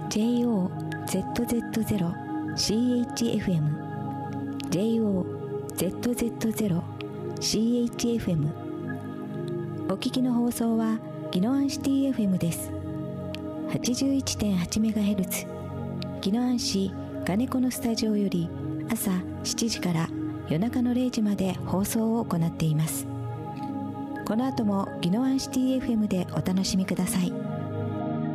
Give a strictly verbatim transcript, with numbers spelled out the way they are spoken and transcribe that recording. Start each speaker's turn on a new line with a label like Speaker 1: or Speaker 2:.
Speaker 1: ジェイオーゼットゼットゼロ シーエイチエフエム ジェイオーゼットゼットゼロ シーエイチエフエム お聞きの放送は宜野湾シティ エフエム です。 はちじゅういってんはちメガヘルツ 宜野湾市金子のスタジオより朝しちじから夜中のれいじまで放送を行っています。この後も宜野湾シティ エフエム でお楽しみください。